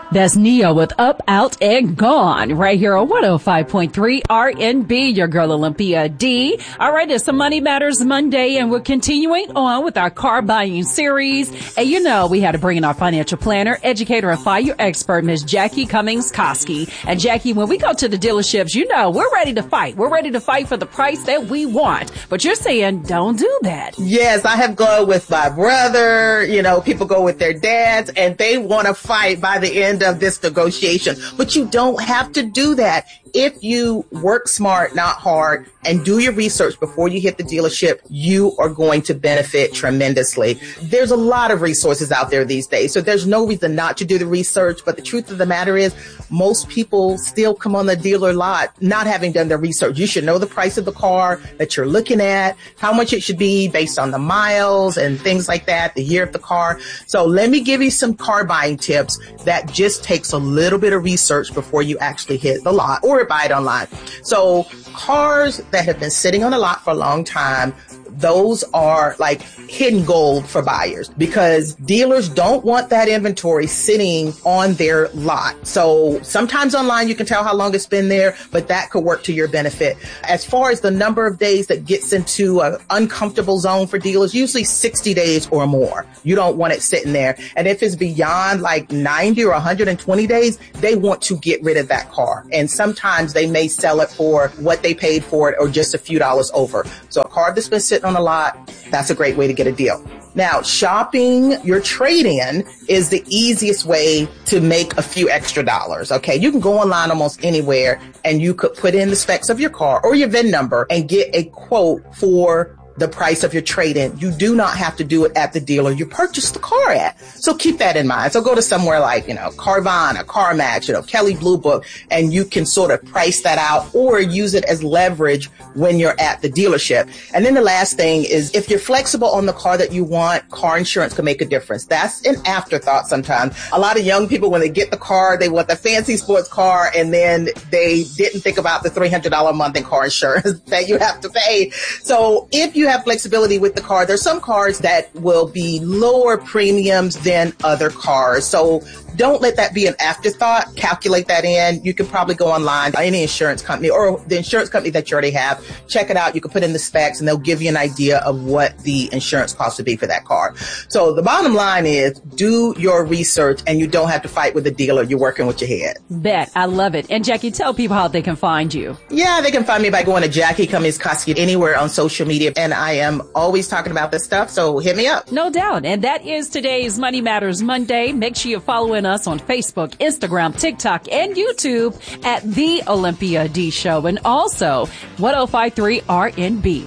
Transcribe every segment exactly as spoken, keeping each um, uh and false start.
That's Neo with Up, Out, and Gone right here on one oh five point three R N B, your girl Olympia D. All right, it's a Money Matters Monday, and we're continuing on with our car buying series. And you know, we had to bring in our financial planner, educator, and fire expert, Miss Jackie Cummings-Koski. And Jackie, when we go to the dealerships, you know, we're ready to fight. We're ready to fight for the price that we want. But you're saying don't do that. Yes, I have gone with my brother. You know, people go with their dads, and they want to fight by the end of this negotiation. But you don't have to do that. If you work smart, not hard, and do your research before you hit the dealership, you are going to benefit tremendously. There's a lot of resources out there these days, so there's no reason not to do the research. But the truth of the matter is, most people still come on the dealer lot not having done their research. You should know the price of the car that you're looking at, how much it should be based on the miles and things like that, the year of the car. So let me give you some car buying tips that just takes a little bit of research before you actually hit the lot or buy it online. So cars that have been sitting on the lot for a long time, those are like hidden gold for buyers because dealers don't want that inventory sitting on their lot. So sometimes online you can tell how long it's been there, but that could work to your benefit. As far as the number of days that gets into an uncomfortable zone for dealers, usually sixty days or more. You don't want it sitting there. And if it's beyond like ninety or one hundred twenty days, they want to get rid of that car. And sometimes they may sell it for what they paid for it or just a few dollars over. So a car that's been sitting on a lot, that's a great way to get a deal. Now, shopping your trade-in is the easiest way to make a few extra dollars, okay? You can go online almost anywhere and you could put in the specs of your car or your V I N number and get a quote for the price of your trade-in. You do not have to do it at the dealer you purchased the car at. So keep that in mind. So go to somewhere like, you know, Carvana, CarMax, you know, Kelley Blue Book, and you can sort of price that out or use it as leverage when you're at the dealership. And then the last thing is if you're flexible on the car that you want, car insurance can make a difference. That's an afterthought sometimes. A lot of young people, when they get the car, they want the fancy sports car, and then they didn't think about the three hundred dollars a month in car insurance that you have to pay. So if you have flexibility with the car, there's some cars that will be lower premiums than other cars. So don't let that be an afterthought. Calculate that in. You can probably go online, any insurance company or the insurance company that you already have. Check it out. You can put in the specs and they'll give you an idea of what the insurance cost would be for that car. So the bottom line is do your research and you don't have to fight with the dealer. You're working with your head. Bet. I love it. And Jackie, tell people how they can find you. Yeah, they can find me by going to Jackie Cummings-Koski anywhere on social media. And I am always talking about this stuff. So hit me up. No doubt. And that is today's Money Matters Monday. Make sure you're following us on Facebook, Instagram, TikTok, and YouTube at The Olympia D Show, and also one oh five point three R N B.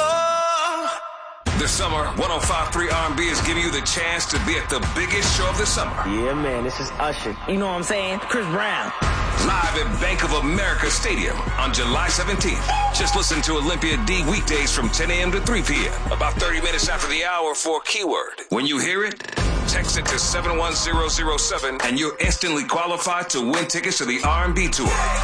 Oh. This summer, one oh five point three R and B is giving you the chance to be at the biggest show of the summer. Yeah, man, this is Usher. You know what I'm saying? Chris Brown. Live at Bank of America Stadium on July seventeenth. Just listen to Olympia D weekdays from ten a.m. to three p.m. About thirty minutes after the hour for a keyword. When you hear it, text it to seven one zero zero seven and you're instantly qualified to win tickets to the R and B tour.